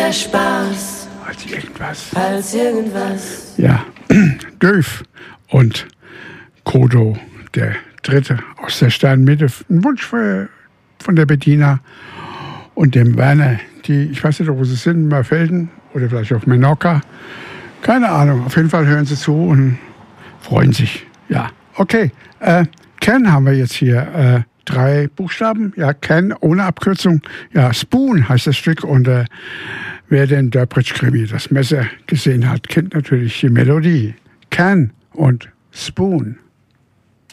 mehr Spaß als irgendwas. Ja, Döf und Kodo, der Dritte aus der Sternmitte. Ein Wunsch von der Bettina und dem Werner, die, ich weiß nicht, wo sie sind, in Mörfelden oder vielleicht auf Menorca. Keine Ahnung, auf jeden Fall hören sie zu und freuen sich. Ja, okay. Ken haben wir jetzt hier. 3 Buchstaben. Ja, Ken ohne Abkürzung. Ja, Spoon heißt das Stück. Und wer den Dörbridge-Krimi, das Messer, gesehen hat, kennt natürlich die Melodie. Ken und Spoon.